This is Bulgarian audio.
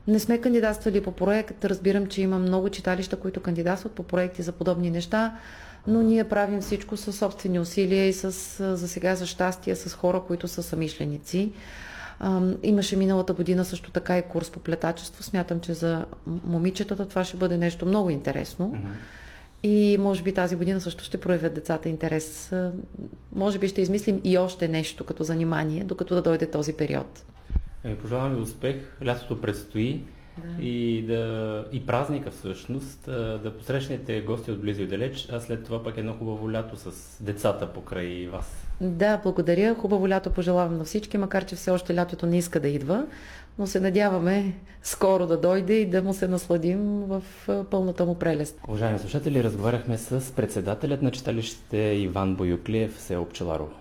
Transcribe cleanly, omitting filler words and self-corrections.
Не сме кандидатствали по проект. Разбирам, че има много читалища, които кандидатстват по проекти за подобни неща, но ние правим всичко със собствени усилия и за сега за щастие с хора, които са самишленици. Имаше миналата година също така и курс по плетачество. Смятам, че за момичетата това ще бъде нещо много интересно. И може би тази година също ще проявят децата интерес. Може би ще измислим и още нещо като занимание, докато да дойде този период. Пожелавам ви успех. Лятото предстои. Да. И празника всъщност, да посрещнете гости от близо и далеч, а след това пък едно хубаво лято с децата покрай вас. Да, благодаря. Хубаво лято пожелавам на всички, макар че все още лятото не иска да идва, но се надяваме скоро да дойде и да му се насладим в пълната му прелест. Уважаеми слушатели, разговаряхме с председателят на читалище Иван Боюклиев в село Пчеларово.